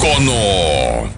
Icono.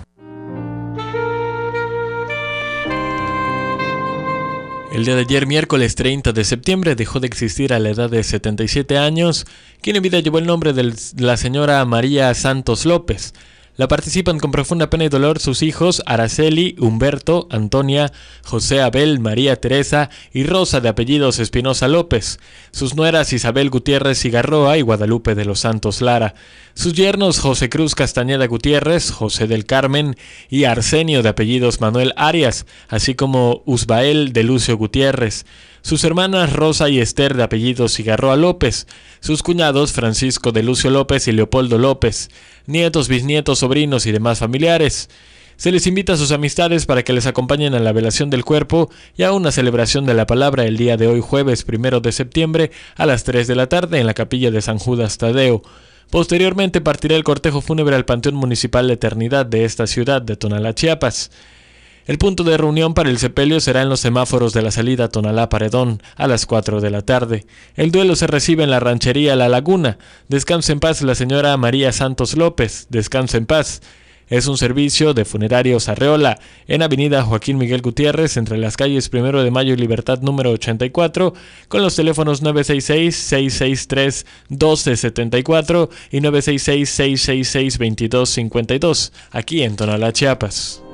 El día de ayer, miércoles 30 de septiembre, dejó de existir a la edad de 77 años, quien en vida llevó el nombre de la señora María Santos López. La participan con profunda pena y dolor sus hijos Araceli, Humberto, Antonia, José Abel, María Teresa y Rosa de apellidos Espinosa López, sus nueras Isabel Gutiérrez Cigarroa y Guadalupe de los Santos Lara, sus yernos José Cruz Castañeda Gutiérrez, José del Carmen y Arsenio de apellidos Manuel Arias, así como Usbael de Lucio Gutiérrez, sus hermanas Rosa y Esther de apellidos Cigarroa López, sus cuñados Francisco de Lucio López y Leopoldo López, nietos, bisnietos, sobrinos y demás familiares. Se les invita a sus amistades para que les acompañen a la velación del cuerpo y a una celebración de la palabra el día de hoy, jueves 1 de septiembre, a las 3 de la tarde en la capilla de San Judas Tadeo. Posteriormente partirá el cortejo fúnebre al Panteón Municipal de Eternidad de esta ciudad de Tonalá, Chiapas. El punto de reunión para el sepelio será en los semáforos de la salida Tonalá-Paredón a las 4 de la tarde. El duelo se recibe en la ranchería La Laguna. Descanse en paz la señora María Santos López. Descanse en paz. Es un servicio de Funerarios Arreola en Avenida Joaquín Miguel Gutiérrez entre las calles 1 de Mayo y Libertad número 84 con los teléfonos 966-663-1274 y 966-666-2252 aquí en Tonalá, Chiapas.